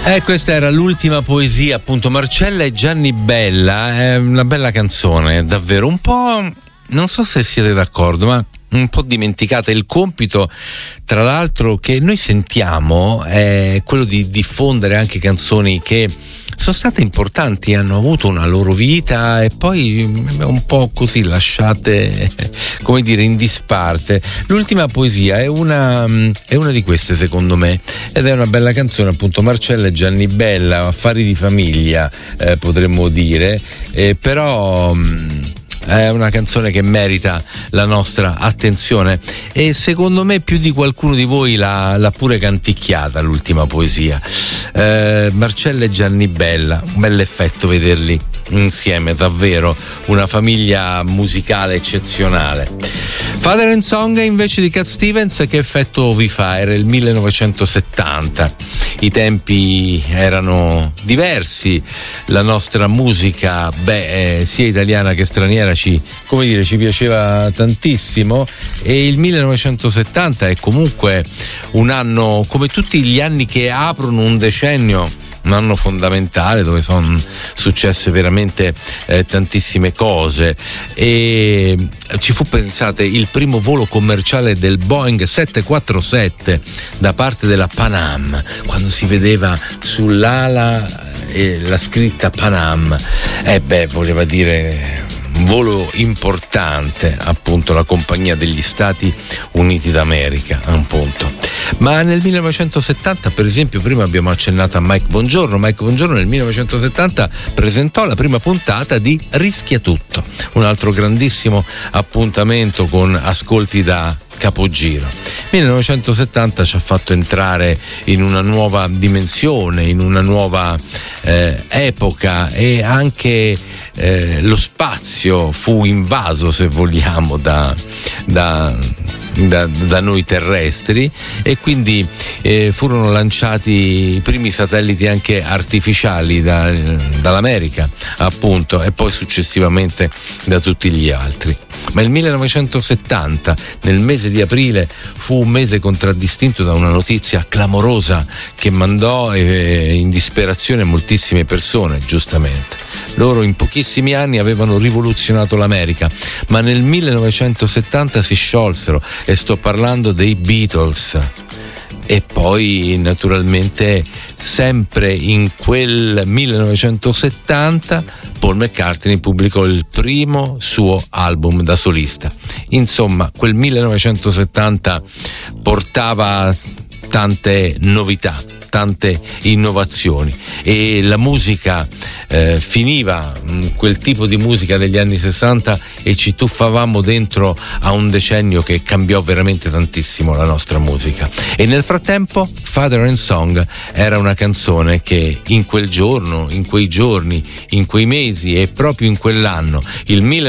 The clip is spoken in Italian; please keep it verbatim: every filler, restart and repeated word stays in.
Eh, questa era l'ultima poesia, appunto, Marcella e Gianni Bella. È una bella canzone, davvero. Un po', non so se siete d'accordo, ma un po' dimenticate. Il compito, tra l'altro, che noi sentiamo è quello di diffondere anche canzoni che sono state importanti, hanno avuto una loro vita e poi un po' così lasciate, come dire, in disparte. L'ultima poesia è una, è una di queste, secondo me, ed è una bella canzone, appunto, Marcella e Gianni Bella, affari di famiglia, eh, potremmo dire, eh, però è una canzone che merita la nostra attenzione e secondo me più di qualcuno di voi l'ha, l'ha pure canticchiata l'ultima poesia. eh, Marcella e Gianni Bella, un bell'effetto vederli insieme, davvero una famiglia musicale eccezionale. Father and Song invece di Cat Stevens, che effetto vi fa? Era il millenovecentosettanta, i tempi erano diversi, la nostra musica, beh, eh, sia italiana che straniera, ci, come dire, ci piaceva tantissimo, e il millenovecentosettanta è comunque un anno, come tutti gli anni che aprono un decennio, un anno fondamentale dove sono successe veramente eh, tantissime cose, e ci fu, pensate, il primo volo commerciale del Boeing sette quattro sette da parte della Pan Am, quando si vedeva sull'ala eh, la scritta Pan Am. E eh beh, voleva dire un volo importante, appunto, la compagnia degli Stati Uniti d'America, appunto. Ma nel millenovecentosettanta, per esempio, prima abbiamo accennato a Mike Bongiorno. Mike Bongiorno nel millenovecentosettanta presentò la prima puntata di Rischia Tutto, un altro grandissimo appuntamento con ascolti da capogiro. millenovecentosettanta ci ha fatto entrare in una nuova dimensione, in una nuova eh, epoca, e anche eh, lo spazio fu invaso, se vogliamo, da, da, da, da noi terrestri, e quindi eh, furono lanciati i primi satelliti anche artificiali da, dall'America, appunto, e poi successivamente da tutti gli altri. Ma il millenovecentosettanta, nel mese di aprile, fu un mese contraddistinto da una notizia clamorosa che mandò eh, in disperazione moltissime persone, giustamente. Loro in pochissimi anni avevano rivoluzionato l'America, ma nel millenovecentosettanta si sciolsero, e sto parlando dei Beatles. E poi, naturalmente, sempre in quel millenovecentosettanta, Paul McCartney pubblicò il primo suo album da solista. Insomma, quel millenovecentosettanta portava tante novità, tante innovazioni, e la musica eh, finiva mh, quel tipo di musica degli anni sessanta, e ci tuffavamo dentro a un decennio che cambiò veramente tantissimo la nostra musica. E nel frattempo Father and Song era una canzone che in quel giorno, in quei giorni, in quei mesi e proprio in quell'anno, il